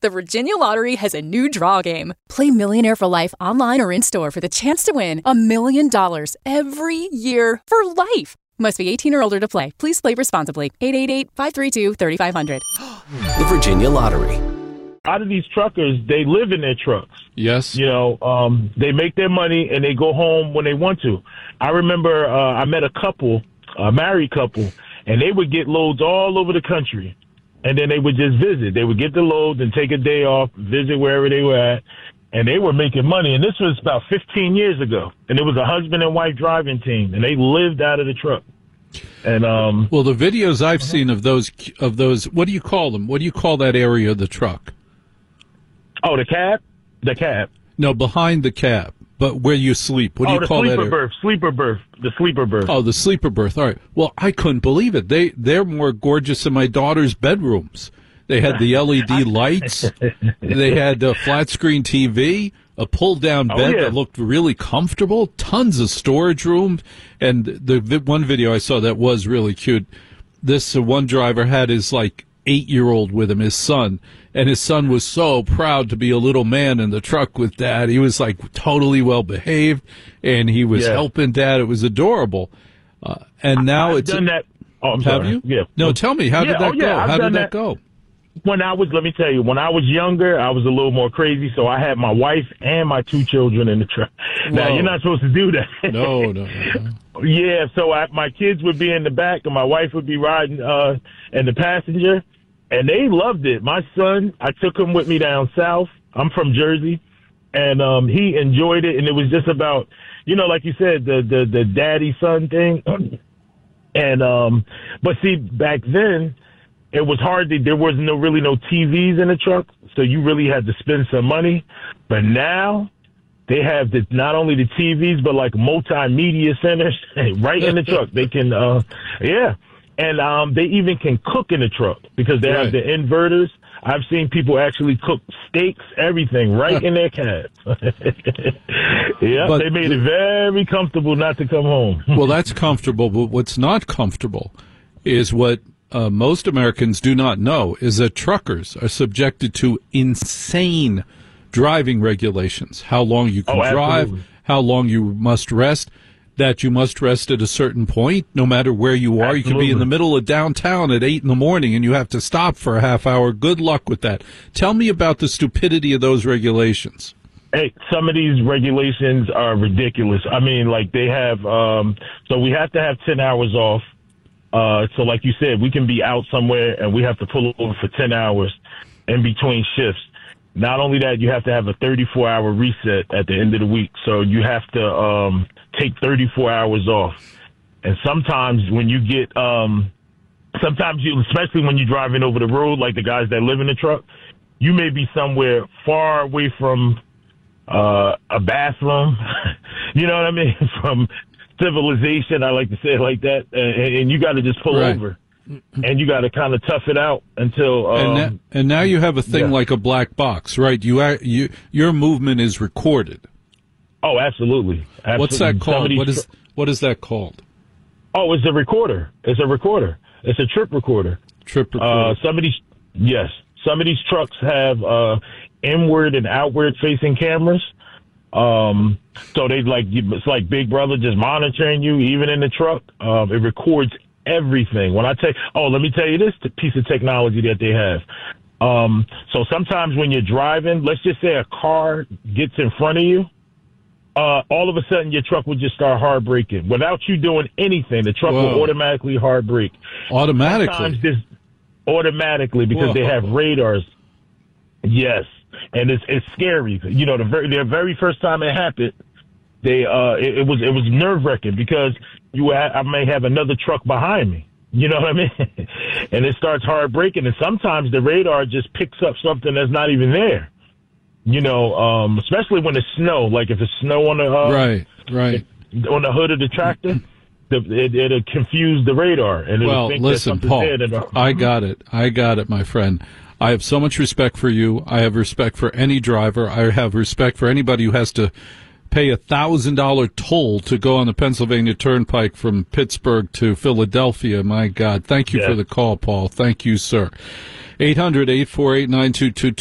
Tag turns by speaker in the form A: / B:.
A: The Virginia Lottery has a new draw game. Play Millionaire for Life online or in-store for the chance to win $1 million every year for life. Must be 18 or older to play. Please play responsibly. 888-532-3500.
B: The Virginia Lottery.
C: A lot of these truckers, they live in their trucks.
D: Yes.
C: You know, they make their money and they go home when they want to. I remember I met a couple, a married couple, and they would get loads all over the country. And then they would just visit. They would get the loads and take a day off, visit wherever they were at, and they were making money. And this was about 15 years ago. And it was a husband and wife driving team, and they lived out of the truck. And
D: well, the videos I've seen of those, what do you call them? What do you call that area of the truck?
C: Oh, the cab? The cab.
D: No, behind the cab, but where you sleep. What do you call that?
C: Sleeper berth. The sleeper berth.
D: Oh, the sleeper berth. All right. Well, I couldn't believe it. They're more gorgeous than my daughter's bedrooms. They had the LED lights. They had a flat screen TV, a pull-down bed that looked really comfortable, tons of storage room. And the one video I saw that was really cute, this one driver had his, 8-year-old with him, his son. And his son was so proud to be a little man in the truck with Dad. He was totally well behaved, and he was helping Dad. It was adorable. And now
C: I've done that. Oh, I'm
D: have
C: sorry.
D: you?
C: Yeah.
D: No, tell me, how did that go? How did that go?
C: Let me tell you, when I was younger, I was a little more crazy. So I had my wife and my 2 children in the truck. Now, you're not supposed to do that.
D: No.
C: Yeah. So my kids would be in the back and my wife would be riding in the passenger. And they loved it. My son, I took him with me down south. I'm from Jersey. And he enjoyed it. And it was just about, like you said, the daddy-son thing. And but see, back then, it was hard. There was really no TVs in the truck. So you really had to spend some money. But now they have not only the TVs, but multimedia centers right in the truck. They can, And they even can cook in the truck because they have the inverters. I've seen people actually cook steaks, everything, right in their cab. They made it very comfortable not to come home.
D: Well, that's comfortable, but what's not comfortable is what most Americans do not know is that truckers are subjected to insane driving regulations. How long you can drive,
C: absolutely.
D: How long you must rest. That you must rest at a certain point, no matter where you are. Absolutely. You can be in the middle of downtown at 8 a.m. and you have to stop for a half hour. Good luck with that. Tell me about the stupidity of those regulations.
C: Hey, some of these regulations are ridiculous. I mean, they have, so we have to have 10 hours off. So like you said, we can be out somewhere and we have to pull over for 10 hours in between shifts. Not only that, you have to have a 34-hour reset at the end of the week. So you have to take 34 hours off. And sometimes when you get, especially when you're driving over the road, like the guys that live in the truck, you may be somewhere far away from a bathroom, you know what I mean, from civilization, I like to say it like that, and you got to just pull over. And you got to kind of tough it out until.
D: And now you have a thing like a black box, right? Your movement is recorded.
C: Oh, absolutely.
D: What's that called? What is that called?
C: Oh, it's a recorder. It's a trip recorder.
D: Trip recorder.
C: Some of these trucks have inward and outward facing cameras. So it's like Big Brother just monitoring you, even in the truck. It records everything. Let me tell you this piece of technology that they have. So sometimes when you're driving, let's just say a car gets in front of you, all of a sudden your truck will just start hard braking without you doing anything. The truck will automatically hard brake. Automatically because they have radars. Yes, and it's scary. The very first time it happened, it was nerve wracking because I may have another truck behind me. You know what I mean? And it starts hard braking, and sometimes the radar just picks up something that's not even there. Especially when it's snow. Like if it's snow on the
D: right
C: on the hood of the tractor, it'll confuse the radar. And it'll think
D: listen, Paul, I got it, my friend. I have so much respect for you. I have respect for any driver. I have respect for anybody who has to pay $1,000 toll to go on the Pennsylvania Turnpike from Pittsburgh to Philadelphia. My God. Thank you for the call, Paul. Thank you, sir. 800-848-9222.